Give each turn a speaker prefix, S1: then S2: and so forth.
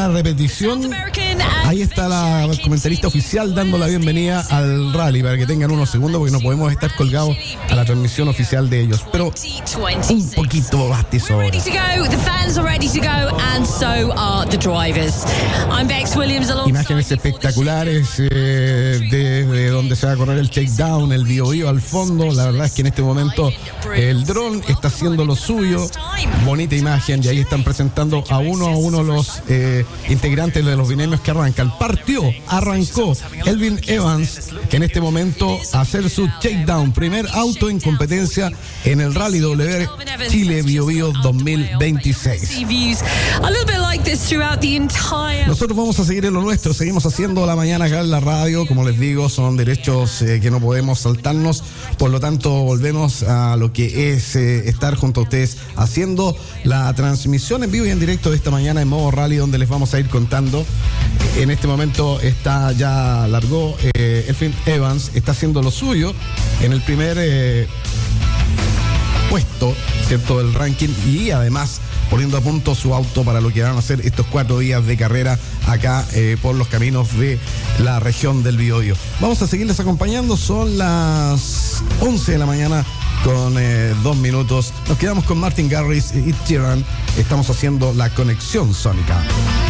S1: la repetición. Ahí está la comentarista oficial dando la bienvenida al rally, para que tengan unos segundos, porque no podemos estar colgados a la transmisión oficial de ellos, pero un poquito basta y sobra. Imágenes espectaculares de donde se va a correr el takedown, el Biobío al fondo. La verdad es que en este momento el dron está haciendo lo suyo. Bonita imagen, y ahí están presentando a uno los integrantes de los binomios que arrancan. Arrancó Elvin Evans, que en este momento a hacer su takedown, primer auto en competencia en el Rally W Chile Biobío 2026. Nosotros vamos a seguir en lo nuestro, seguimos haciendo la mañana acá en la radio. Como les digo, son derechos que no podemos saltarnos, por lo tanto volvemos a lo que es estar junto a ustedes haciendo la transmisión en vivo y en directo de esta mañana en modo rally, donde les vamos a ir contando. En este momento largó Elvin Evans, está haciendo lo suyo en el primer puesto, ¿cierto?, del ranking, y además poniendo a punto su auto para lo que van a hacer estos 4 días de carrera acá por los caminos de la región del Biobío. Vamos a seguirles acompañando, son las 11 de la mañana con 2 minutos. Nos quedamos con Martin Garrix y Ed Sheeran. Estamos haciendo la conexión sónica.